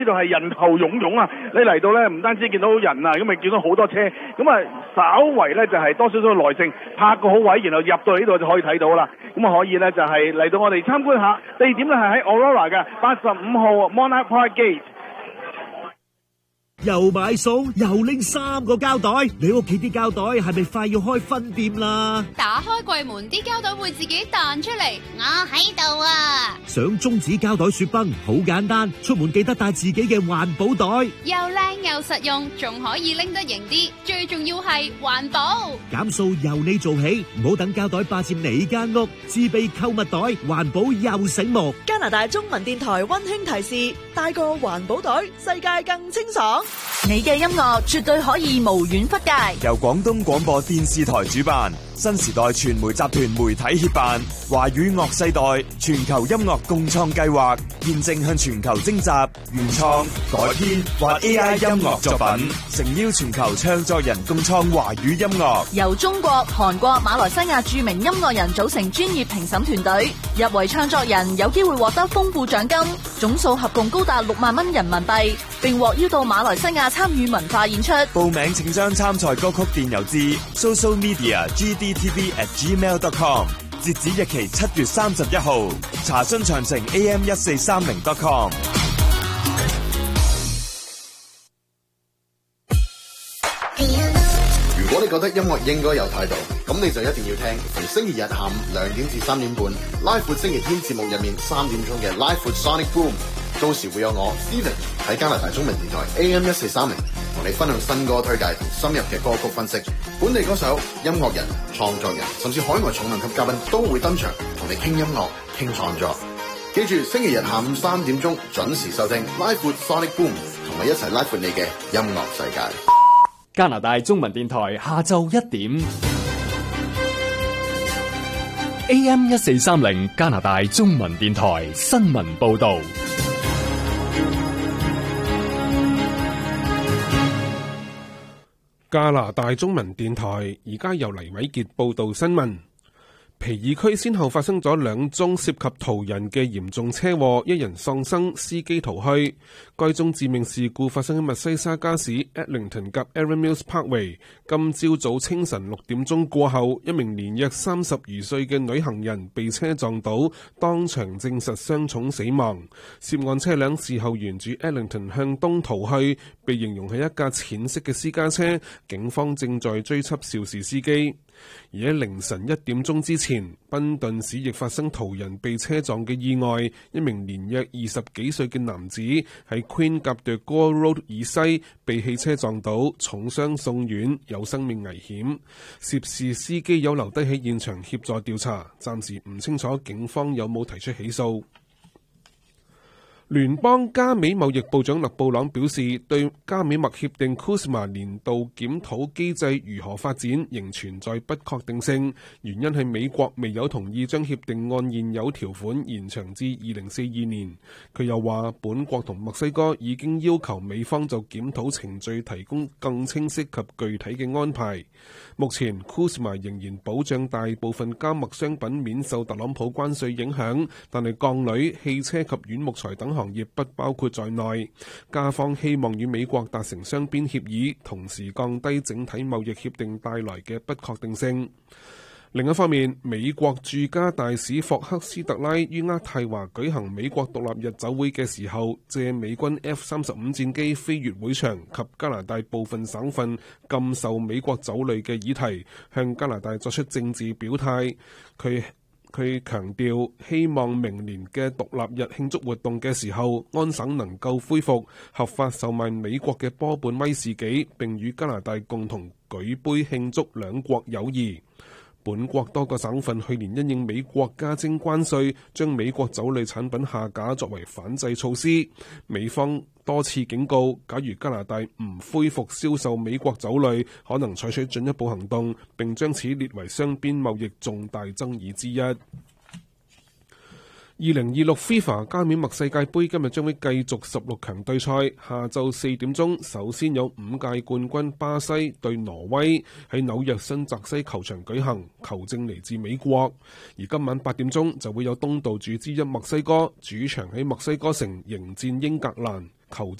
呢度係人頭湧湧啊！你嚟到呢，唔單止見到人啊，咁咪見到好多車，咁啊稍為呢就係多少少耐性，拍個好位，然後入到呢度就可以睇到啦。咁啊可以呢就係嚟到我哋參觀下，地點呢係喺 Aurora 嘅85號 Monarch Park Gate。 又買餸又拎3個膠袋，你屋企啲膠袋係咪快要開分店啦？ 打開櫃門，啲膠袋會自己彈出嚟，我喺度啊！ 想終止膠袋雪崩好簡單，出門記得帶自己嘅環保袋， 又靚又實用，仲可以拎得型啲，最重要係環保。 減塑由你做起，唔好等膠袋霸佔你間屋，自備購物袋，環保又醒目。 加拿大中文電台溫馨提示：帶個環保袋，世界更清爽。你嘅音樂絕對可以無遠弗屆。 由廣東廣播電視台主辦，新時代傳媒集團媒體協辦，華語樂世代全球音樂共創計劃，現正向全球徵集原創、改編或 AI 音樂作品，誠邀全球唱作人共創華語音樂。 由中國、韓國、馬來西亞著名音樂人組成專業評審團隊，入圍唱作人有機會獲得豐富獎金，總數合共高達6萬蚊人民幣，並獲邀到馬來西亞參與文化演出。 報名請將參賽歌曲電郵至 socialmedia@gdtv@gmail.com， 截止日期7月31號。查詢詳情 am1430.com。 如果你覺得音樂應該有態度，咁你就一定要聽從星期日下午2點至3點半拉闊星期天節目入面3點鐘嘅拉闊 Sonic Boom。到時會有我 Steven 喺加拿大中文電台 AM1430同你分享新歌推介同深入嘅歌曲分析，本地歌手、音樂人、創作人甚至海外重量級嘉賓都會登場同你傾音樂傾創作。記住星期日下午3點鐘準時收聽拉闊 Sonic Boom， 同我一齊拉闊你嘅音樂世界。 加拿大中文電台下晝1點 AM1430 加拿大中文電台新聞報道。 加拿大中文電台而家由黎偉傑報道新聞。皮爾區先後發生咗2宗涉及途人嘅嚴重車禍，1人喪生，司機逃去。該宗致命事故發生喺密西沙加市 Eglinton 及 Erin Mills Parkway。今朝早清晨6點鐘過後，一名年約30餘歲嘅女行人被車撞倒，當場證實傷重死亡。涉案車輛事後沿住 Eglinton 向東逃去，被形容係一架淺色嘅私家車。警方正在追緝肇事司機。而喺凌晨1點鐘之前，賓頓市亦發生途人被車撞嘅意外，一名年約20幾歲嘅男子喺 Queen 及 The Gore Road 以西被汽車撞倒，重傷送院，有生命危險。涉事司機有留低喺現場協助調查，暫時唔清楚警方有冇提出起訴。聯邦加美貿易部長勒布朗表示，對加美墨協定 CUSMA 年度檢討機制如何發展仍存在不確定性，原因係美國未有同意將協定按現有條款延長至2042年。佢又話，本國同墨西哥已經要求美方就檢討程序提供更清晰及具體嘅安排。目前 CUSMA 仍然保障大部分加墨商品免受特朗普關稅影響，但係鋼鋁、汽車及軟木材等行業不包括在內。加方希望與美國達成雙邊協議，同時降低整體貿易協定帶來嘅不確定性。另一方面，美國駐加大使霍克斯特拉於渥太華舉行美國獨立日酒會嘅時候，借美軍 F-35 戰機飛越會場及加拿大部分省份禁售美國酒類嘅議題，向加拿大作出政治表態。佢強調希望明年嘅獨立日慶祝活動嘅時候，安省能夠恢復合法售賣美國嘅波本威士忌，並與加拿大共同舉杯慶祝兩國友誼。本國多個省份去年因應美國加徵關稅，將美國酒類產品下架作為反制措施。美方多次警告，假如加拿大唔恢復銷售美國酒類，可能採取進一步行動，並將此列為雙邊貿易重大爭議之一。2026 FIFA 加冕墨世界盃今日將會繼續16強對賽，下晝4點鐘，首先有5屆冠軍巴西對挪威喺紐約新澤西球場舉行，球證嚟自美國。而今晚8點鐘就會有東道主之一墨西哥主場喺墨西哥城迎戰英格蘭。 球